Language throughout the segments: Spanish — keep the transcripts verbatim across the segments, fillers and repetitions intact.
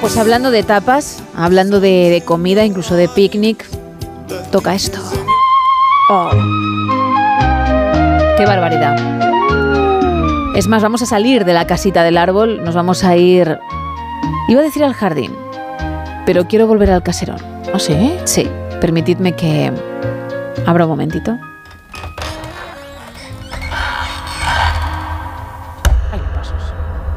pues hablando de tapas, hablando de, de comida, incluso de picnic, toca esto. Oh. ¡Qué barbaridad! Es más, vamos a salir de la casita del árbol, nos vamos a ir... Iba a decir al jardín, pero quiero volver al caserón. ¿Oh, sí? Sí, permitidme que... Abra un momentito. Hay pasos.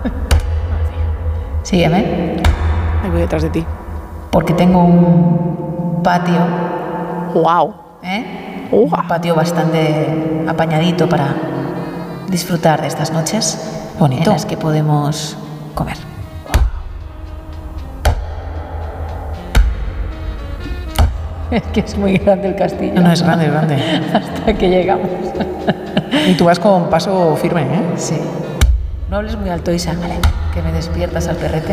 Sígueme. Ahí voy detrás de ti. Porque tengo un patio, ¡Wow! ¿eh? Uh. Un patio bastante apañadito para disfrutar de estas noches Bonito. en las que podemos comer. Es que es muy grande el castillo. No, no, es grande, es grande. Hasta que llegamos. Y tú vas con paso firme, ¿eh? Sí. No hables muy alto, Isa, vale, que me despiertas al perrete.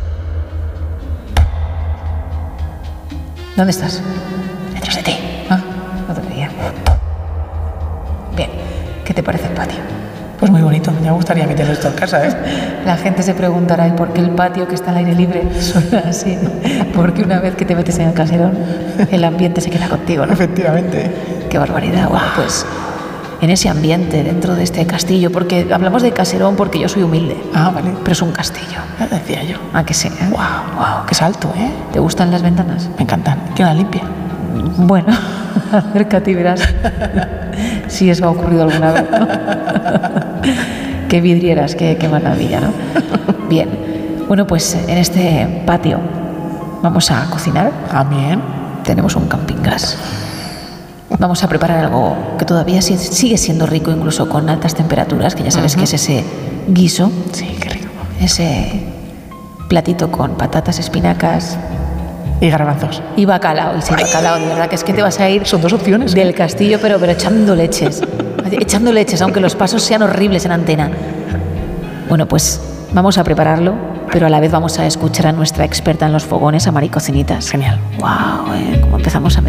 ¿Dónde estás? Detrás de ti. Ah, no te veía. Bien, ¿qué te parece el patio? Pues muy bonito, me gustaría que tienes esto en casa, ¿eh? La gente se preguntará, ¿y por qué el patio que está al aire libre suena así? Porque una vez que te metes en el caserón, el ambiente se queda contigo, ¿no? Efectivamente. Qué barbaridad. Bueno, pues en ese ambiente, dentro de este castillo, porque hablamos de caserón porque yo soy humilde, Ah, vale. pero es un castillo. Ya decía yo. ¿A que sí? ¿Eh? ¡Wow! ¡Wow! ¡Qué salto, eh! ¿Te gustan las ventanas? Me encantan. ¿Quién la limpia? Bueno, acércate y verás si eso ha ocurrido alguna vez, ¿no? Qué vidrieras, qué, qué maravilla, ¿no? Bien, bueno, pues en este patio vamos a cocinar. También. Tenemos un camping gas. Vamos a preparar algo que todavía si- sigue siendo rico, incluso con altas temperaturas, que ya sabes Ujú. que es ese guiso, Sí, qué rico. ese platito con patatas, espinacas Y garbanzos. y bacalao. Y sí, bacalao, de verdad que es que te vas a ir Son dos opciones. del castillo, pero, pero echando leches. Echando leches, aunque los pasos sean horribles en antena. Bueno, pues vamos a prepararlo, pero a la vez vamos a escuchar a nuestra experta en los fogones, a Mari Cocinitas. Genial. ¡Wow! ¿Eh? ¿Cómo empezamos a